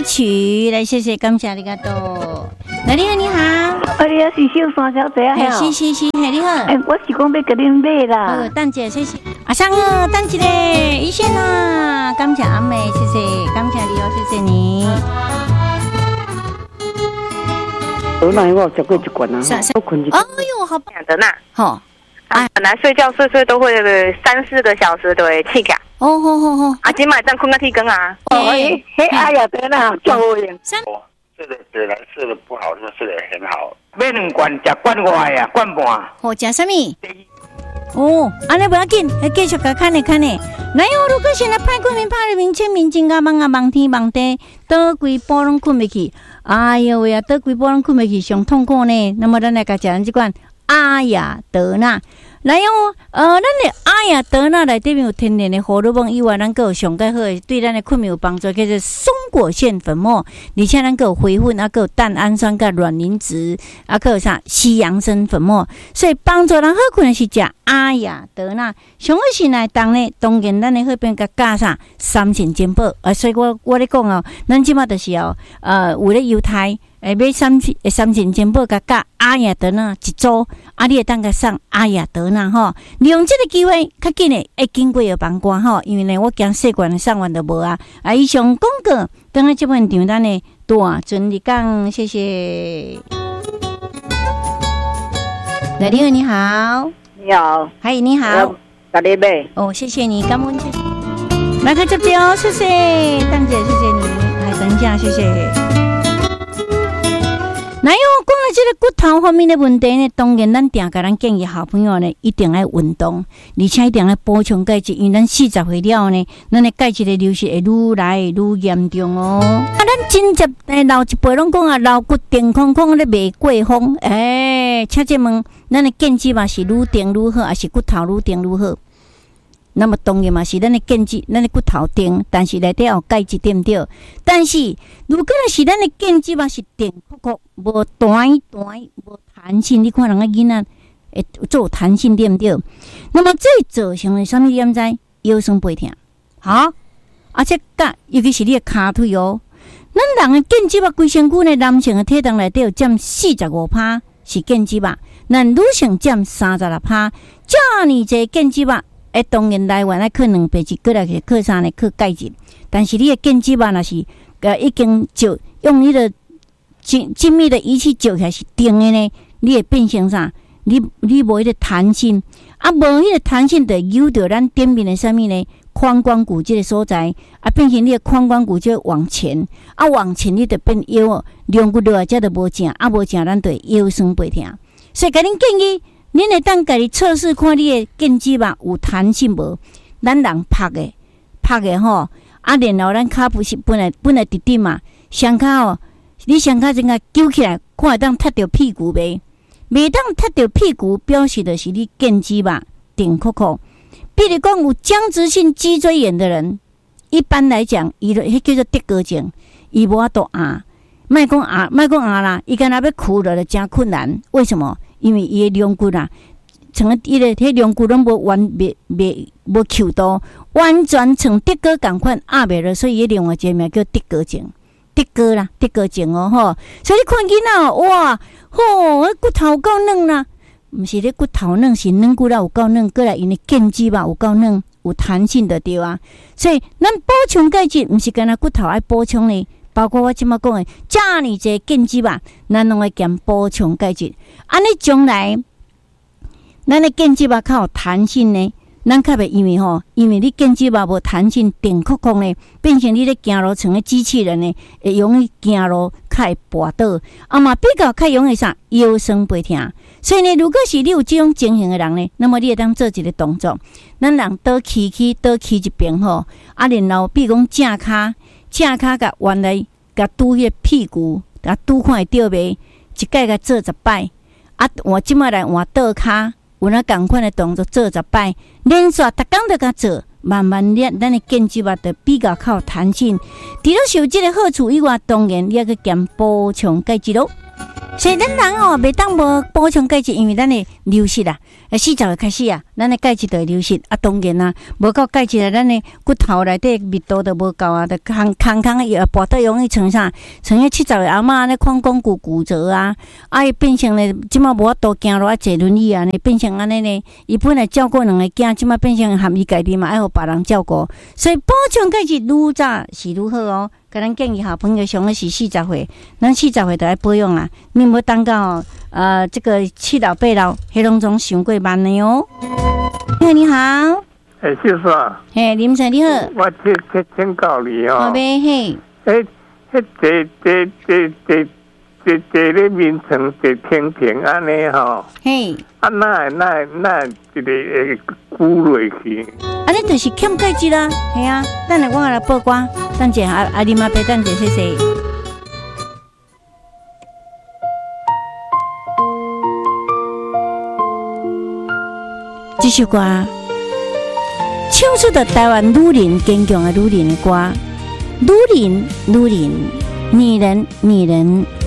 曲，来谢谢感谢你个多。来，你好，你好， 你好，是小三小姐啊， 是，嘿，你好。 我是讲要给恁买啦。 等姐，谢谢。阿桑哦，等一下，一线啊，感谢阿妹，谢谢，感谢你哦，谢谢你。 那我吃过一罐啊，我困一。 哎呦，好棒的呐， 好。 本来睡觉睡都会3-4个小时都会起起。 哦，好。 今晚上困到天光啊。 哎呀，对啦，叫我赢。 睡的本来睡的不好，就睡得很好。 买2罐，吃罐外呀，罐半。 好，吃什么？哦，安尼不要紧，继续看呢。来哦，如果现在歹困眠、拍入眠、清眠、真甲梦啊，梦天梦地，倒规晡拢困袂去。哎呦喂啊，倒规晡拢困袂去，上痛苦呢。那么咱来甲食咱这款阿雅德纳。来哦，咱的阿雅德纳内底面有天然的荷尔蒙以外，咱有上介好的对咱的困眠有帮助，叫做松果腺粉末，而且咱有回粉，还有蛋氨酸、甲卵磷脂，还有啥西洋参粉末，所以帮助人好困的是食阿雅德纳。上好是来当呢，当然咱的好边甲加上3层珍宝，所以我咧讲哦，咱即马就是哦，为了犹太。买3层珍宝甲阿雅德纳一组，你会当甲送阿雅德纳吼。利用这个机会，较紧的会经过有帮关吼，因为呢，我惊细罐的送完就无啊。以上广告，等下这本场咱的大尊你讲，谢谢。来，你好，你好， 你好， 嗨，你好， 甲你买。 哦，谢谢你，感恩，谢谢。来看这边哦，谢谢，蛋姐，谢谢你。来，等一下，谢谢。来哟，讲到这个骨头方面的问题呢，当然咱定甲咱建议好朋友呢，一定要运动，而且一定要补充钙质，因为咱40岁了呢，咱的钙质的流失会愈来愈严重哦。咱真接老一辈拢讲啊，老骨定空空咧未过风，请这问，咱的建质嘛是愈定愈好，还是骨头愈定愈好？那么当然嘛是咱的建质，咱的骨头定，但是内底有钙质对不对？但是如果是咱的建质嘛是定酷酷，无弹，无弹性，你看人个囡仔会做弹性对不对？那么这造成了什么？你知？腰酸背痛，好，而且尤其是你的骹腿哦，咱人的建质规身躯呢，男性的体重内底有占45%是建质吧，那女性占36%，这么侪建质吧。当然来源来靠2倍质，过来是靠啥呢？靠钙质。但是你的建质吧，那是已经就用你的精密的仪器照起来是定的呢，你会变成啥？你无迄个弹性，无迄个弹性的扭到咱顶面的啥物呢？髋关节这个所在，变成你的髋关节就往前，往前你就变腰哦，两骨落才就无正，无正咱就腰酸背痛。所以甲恁建议。恁会当家己测试看你的建质吧有弹性无？咱人拍的吼，然后咱骹不是本来直直嘛，双骹哦，你双骹真个揪起来，看会当踢到屁股袂？袂当踢到屁股，表示的是你建质吧顶酷酷。比如讲有僵直性脊椎炎的人，一般来讲，伊迄叫做跌胳症，伊无法度压，莫讲压啦，伊敢若要哭了就真困难。为什么？因为伊的两骨啊，像伊的迄两骨拢无扣到，完全像跌哥共款压袂落，所以伊另外一个名叫跌哥症，跌哥症哦吼。所以你看囡仔哇，骨头够软啦，毋是咧骨头软，是软骨啦有够软，过来因的建质吧有够软，有弹性的对啊。所以咱补充钙质，毋是干那骨头爱补充呢。包括我即马讲的，遮尔侪建质吧，咱拢会兼补充钙质。安尼将来，咱的建质吧较有弹性呢，咱较袂因为你建质吧无弹性，定酷酷呢，变成你咧行路像个机器人呢，会容易行路较会跌倒，嘛比较较容易啥腰酸背痛。所以呢，如果是你有这种情形的人呢，那么你会当做一个动作，咱人倒起一边吼，然后比如讲正骹甲原来甲拄迄个屁股，甲拄看会到袂？一摆甲做10摆，我即摆来换倒骹，有那共款的动作做10摆，连续逐工都甲做，慢慢练，咱的建质吧，就比较较有弹性。除了受这个好处以外，当然你还去兼补充钙质咯。 所以咱人哦，袂当无补充钙质，因为咱的流失啊，40岁开始啊，咱的钙质就会流失啊。当然啊，无够钙质啊，咱的骨头内底密度就无够啊，就空也跋倒容易成啥？成迄70岁阿嬷咧髋肱骨折啊，伊变成咧即马无法度行路啊，坐轮椅啊，呢变成安尼呢。伊本来照顾两个囝，即马变成含伊家己嘛，爱互别人照顾。所以补充钙质愈早是愈好哦。甲咱建议好朋友上个是40岁，咱40岁就爱保养啊。你无等到这个七老八老，迄拢总伤过慢的哦。你好， 先生， 林生你好， 我请教你哦。 好呗，嘿， 这咧名称这天平安尼吼， 嘿， 那一个估落去， 尼就是欠钙质啦，系啊，等下我来报关，等者阿林阿伯等者谢谢。这首歌唱出的台湾女人坚强的女人的歌，女人，女人